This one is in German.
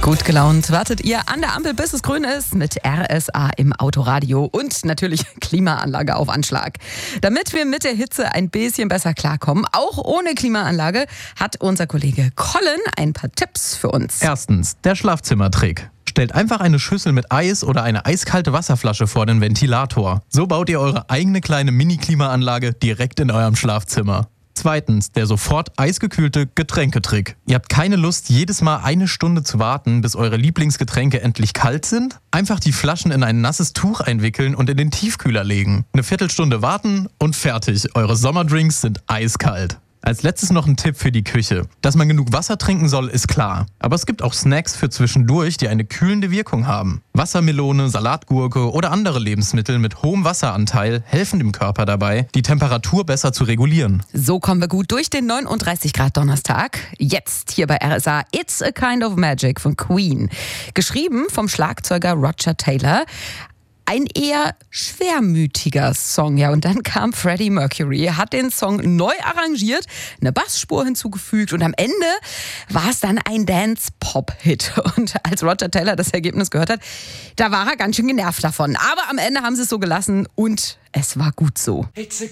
Gut gelaunt wartet ihr an der Ampel, bis es grün ist, mit RSA im Autoradio und natürlich Klimaanlage auf Anschlag. Damit wir mit der Hitze ein bisschen besser klarkommen, auch ohne Klimaanlage, hat unser Kollege Colin ein paar Tipps für uns. Erstens, der Schlafzimmertrick. Stellt einfach eine Schüssel mit Eis oder eine eiskalte Wasserflasche vor den Ventilator. So baut ihr eure eigene kleine Mini-Klimaanlage direkt in eurem Schlafzimmer. Zweitens, der sofort eisgekühlte Getränketrick. Ihr habt keine Lust, jedes Mal eine Stunde zu warten, bis eure Lieblingsgetränke endlich kalt sind? Einfach die Flaschen in ein nasses Tuch einwickeln und in den Tiefkühler legen. Eine Viertelstunde warten und fertig. Eure Sommerdrinks sind eiskalt. Als letztes noch ein Tipp für die Küche. Dass man genug Wasser trinken soll, ist klar. Aber es gibt auch Snacks für zwischendurch, die eine kühlende Wirkung haben. Wassermelone, Salatgurke oder andere Lebensmittel mit hohem Wasseranteil helfen dem Körper dabei, die Temperatur besser zu regulieren. So kommen wir gut durch den 39 Grad Donnerstag. Jetzt hier bei RSA It's a Kind of Magic von Queen. Geschrieben vom Schlagzeuger Roger Taylor. Ein eher schwermütiger Song, ja. Und dann kam Freddie Mercury, hat den Song neu arrangiert, eine Bassspur hinzugefügt und am Ende war es dann ein Dance-Pop-Hit. Und als Roger Taylor das Ergebnis gehört hat, da war er ganz schön genervt davon. Aber am Ende haben sie es so gelassen und es war gut so. It's a